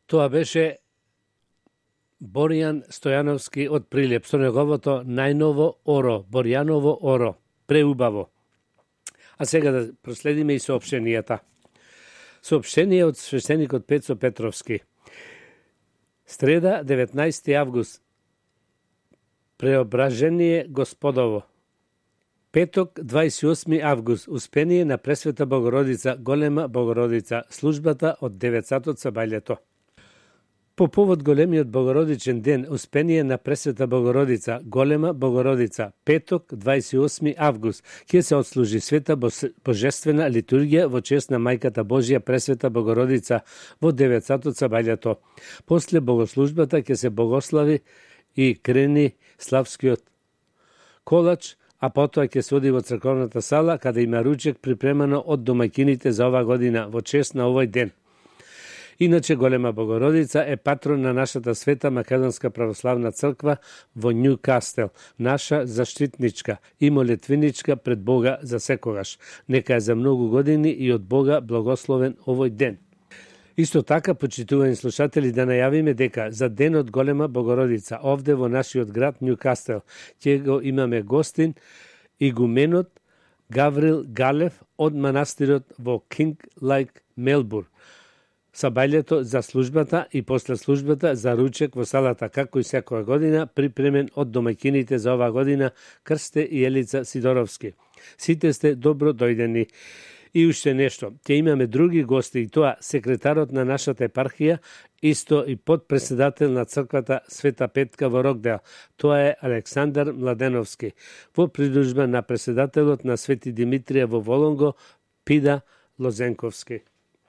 Тоа беше Боријан Стојановски од Прилеп со неговото најново оро, Борјаново оро, преубаво. А сега да проследиме и соопштенијата. Соопштение од свештеникот Пецо Петровски. Среда, 19. август. Преображение Господово. Петок, 28. август. Успение на Пресвета Богородица, Голема Богородица, службата од 9 сатот сабајлето. По повод големиот Богородичен ден, Успение на Пресвета Богородица, Голема Богородица, петок, 28. август, ќе се отслужи света божествена литургија во чест на Мајката Божја Пресвета Богородица во 9 сатот сабајлето. После богослужбата ќе се богослави и крени славскиот колач, а потоа ќе се оди во црковната сала, каде има ручек припремано од домаќините за ова година, во чест на овој ден. Иначе Голема Богородица е патрон на нашата света Македонска православна црква во Њукастел, наша заштитничка и молитвеничка пред Бога за секогаш. Нека е за многу години и од Бога благословен овој ден. Исто така, почитувани слушатели, да најавиме дека за денот Голема Богородица, овде во нашиот град Њукастел, ќе го имаме гостин игуменот Гаврил Галев од манастирот во Кинг Лайк, Мелбурн. Сабајлето за службата и после службата за ручек во салата, како и секоја година, припремен од домаќините за ова година Крсте и Елица Сидоровски. Сите сте добро дојдени. И уште нешто, ќе имаме други гости, и тоа секретарот на нашата епархија, исто и подпредседател на црквата Света Петка во Рокдел. Тоа е Александар Младеновски, во придружба на председателот на Свети Димитрија во Волонго, Пида Лозенковски.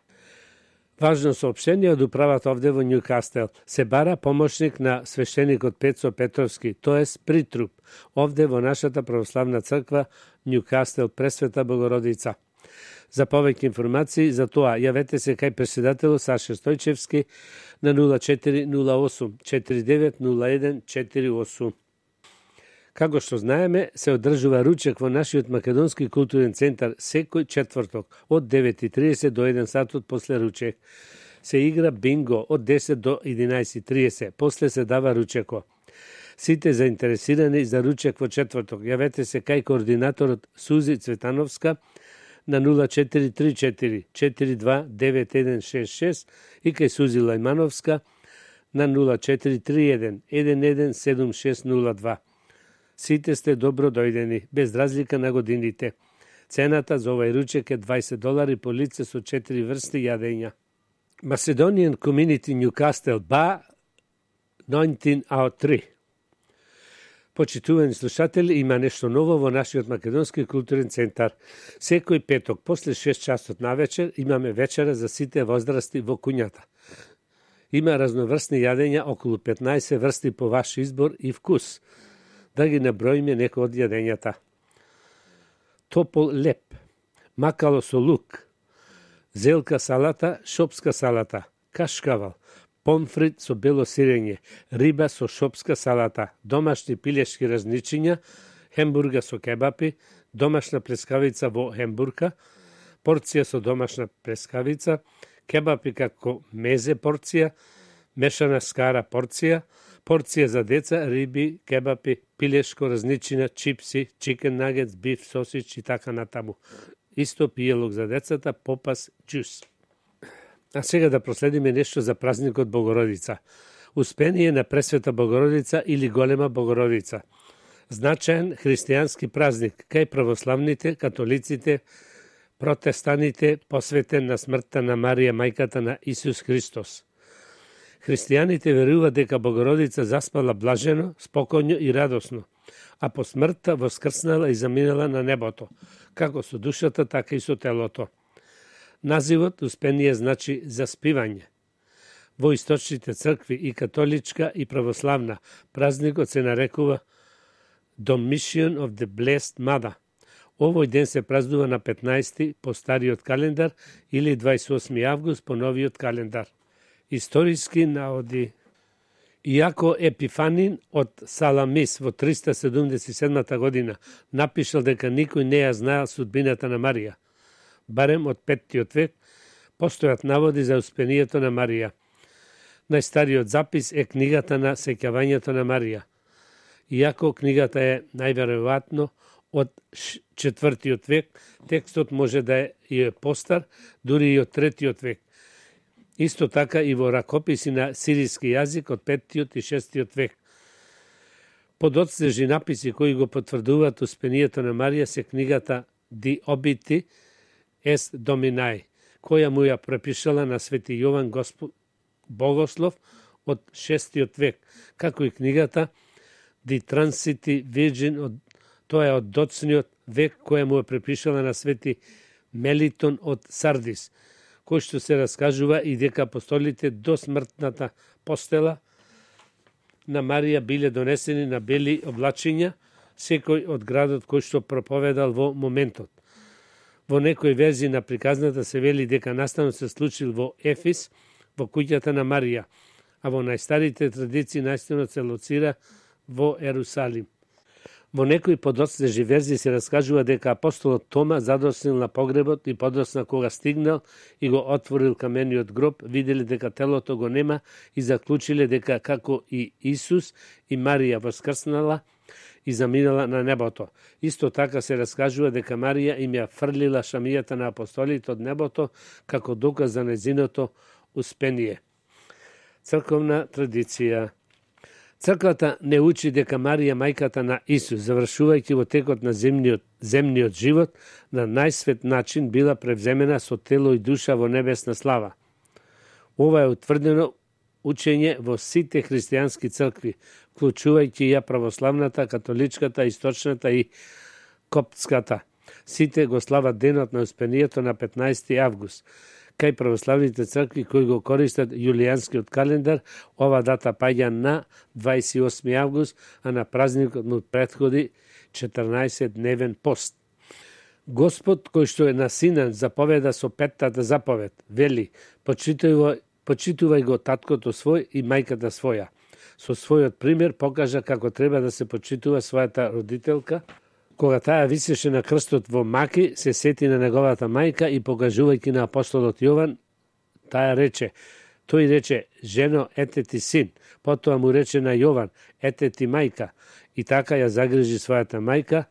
Важно соопштение од управата овде во Њукастел. Се бара помошник на свештеникот Пецо Петровски, тоест притруп, овде во нашата православна црква Њукастел Пресвета Богородица. За повеќе информации за тоа, јавете се кај председателот Саше Стојчевски на 0408 4901 48. Како што знаеме, се одржува ручек во нашиот Македонски културен центар секој четврток од 9:30 до 1 сатот после ручек. Се игра бинго од 10 до 11:30, после се дава ручеко. Сите заинтересирани за ручек во четврток, јавете се кај координаторот Сузи Цветановска на 0434 429166 и кај Сузи Лајмановска на 0431 117602. Сите сте добро дојдени, без разлика на годините. Цената за овај ручек е $20 по лице со 4 врсти јадења. Macedonian Community Newcastle Ba 1903. Почитувани слушатели, има нешто ново во нашиот Македонски културен центар. Секој петок после 6 часот навечер имаме вечера за сите возрасти во куњата. Има разноврстни јадења, околу 15 врсти по ваш избор и вкус. Да ги наброиме некои од јадењата. Топол леп, макало со лук, зелка салата, шопска салата, кашкавал, помфрит со бело сирење, риба со шопска салата, домашни пилешки разничиња, хембурга со кебапи, домашна плескавица во хембурка, порција со домашна плескавица, кебапи како мезе порција, мешана скара порција, порција за деца, риби, кебапи, пилешко, разничина, чипси, чикен нагетс, биф, сосич и така натаму. Исто пиелок за децата, попас, джус. А сега да проследиме нешто за празникот Богородица. Успение на Пресвета Богородица или Голема Богородица. Значаен христијански празник кај православните, католиците, протестаните, посветен на смртта на Марија, мајката на Исус Христос. Христијаните веруваат дека Богородица заспала блажено, спокојно и радосно, а по смртта воскрснала и заминала на небото, како со душата, така и со телото. Називот Успение значи заспивање. Во источните цркви и католичка и православна празникот се нарекува Domitian of the Blessed Mother. Овој ден се празнува на 15 по стариот календар или 28 август по новиот календар. Историски наоди. Иако Епифанин од Саламис во 377 година напишал дека никој не ја знаел судбината на Марија, барем од 5 век, постојат наводи за успението на Марија. Најстариот запис е книгата на Сеќавањето на Марија. Иако книгата е најверојатно од 4. век, текстот може да е постар, дури и од 3. век. Исто така и во ракописи на сириски јазик од 5. и 6. век. Подоцнежни написи кои го потврдуваат успението на Марија се книгата Ди Обити Ест Доминај, која му ја препишала на Свети Јован Богослов од 6. век, како и книгата Ди Трансити Вирджин, тоа е од доцниот век, која му ја препишала на Свети Мелитон од Сардис, кој што се раскажува и дека апостолите до смртната постела на Марија биле донесени на бели облачиња, секој од градот кој што проповедал во моментот. Во некои верзии на приказната се вели дека настанот се случил во Ефис, во куќата на Марија, а во најстарите традиции настанот се лоцира во Ерусалим. Во некои подоцнежни верзии се раскажува дека апостолот Тома задоснил на погребот и подосна кога стигнал и го отворил камениот гроб, виделе дека телото го нема и заклучиле дека како и Исус и Марија воскрснала и заминала на небото. Исто така се раскажува дека Марија им ја фрлила шамијата на апостолите од небото како доказ за незиното успение. Црковна традиција. Црквата не учи дека Марија мајката на Исус, завршувајќи во текот на земниот живот, на најсвет начин била превземена со тело и душа во небесна слава. Ова е утврдено учење во сите христијански цркви, вклучувајќи ја православната, католичката, источната и коптската. Сите го слават денот на успението на 15. август. Кај православните цркви кои го користат јулијанскиот календар, ова дата паѓа на 28. август, а на празникот му претходи 14-дневен пост. Господ, кој што е на Синан, заповеда со 5-тата заповед, вели: почитувај го таткото свој и мајката своја. Со својот пример покажа како треба да се почитува својата родителка. Кога таа висеше на крстот во маки, се сети на неговата мајка и покажувајќи на апостолот Јован, таа рече, тој рече: жено, ете ти син. Потоа му рече на Јован: ете ти мајка. И така ја загрижи својата мајка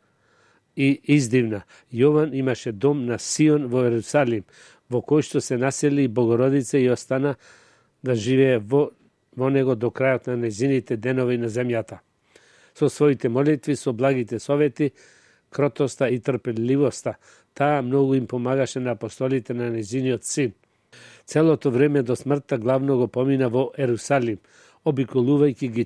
и издивна. Јован имаше дом на Сион во Ерусалим, во кој што се насели Богородица и остана да живее во него до крајот на незините денови на земјата. Со своите молитви, со благите совети, кротоста и трпеливоста, таа многу им помагаше на апостолите на незиниот син. Целото време до смртта главно го помина во Ерусалим, обиколувајќи ги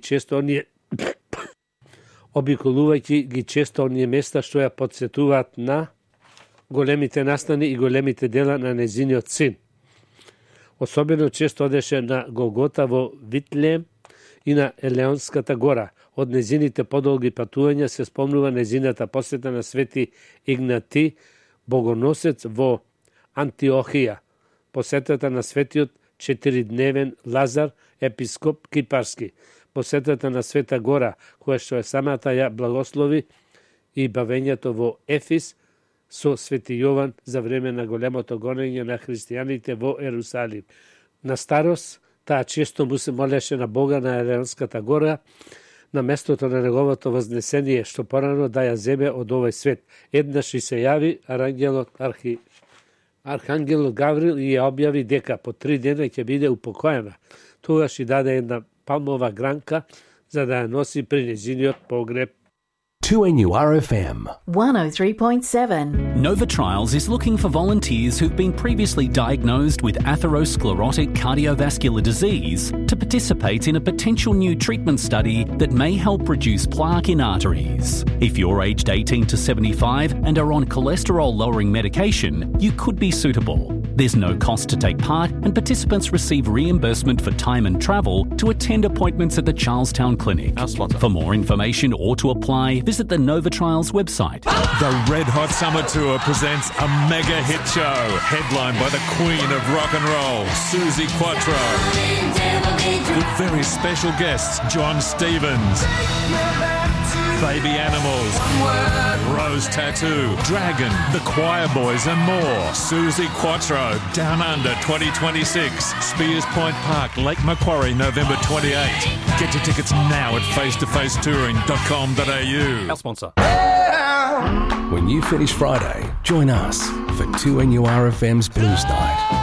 често оние места што ја подсетуваат на големите настани и големите дела на незиниот син. Особено често одеше на Голгота во Витлеем и на Елеонската гора. Од незините подолги патувања се спомнува незината посета на Свети Игнати, богоносец во Антиохија, посетата на светиот 4-дневен Лазар, епископ кипарски, посетата на Света гора, која што е самата ја благослови, и бавењето во Ефис со Свети Јован за време на големото гонење на христијаните во Ерусалим. На старост, таа често му се молеше на Бога на Елеонската гора, на местото на неговото вознесение, што порано да ја земе од овој свет. Еднаш и се јави Архангелот Гаврил и ја објави дека по 3 дена ќе биде упокоена. Тогаш и даде една палмова гранка за да ја носи при незиниот погреб. 2NURFM 103.7. Nova Trials is looking for volunteers who've been previously diagnosed with atherosclerotic cardiovascular disease to participate in a potential new treatment study that may help reduce plaque in arteries. If you're aged 18 to 75 and are on cholesterol-lowering medication, you could be suitable. There's no cost to take part, and participants receive reimbursement for time and travel to attend appointments at the Charlestown Clinic. For more information or to apply, visit the Nova Trials website. The Red Hot Summer Tour presents a mega hit show, headlined by the Queen of Rock and Roll, Suzi Quatro. With very special guests, John Stevens, Baby Animals, Rose Tattoo, Dragon, The Choir Boys and more. Susie Quattro, Down Under 2026. Spears Point Park, Lake Macquarie, November 28. Get your tickets now at facetofacetouring.com.au. Our sponsor. When you finish Friday, join us for 2NURFM's Blues Night.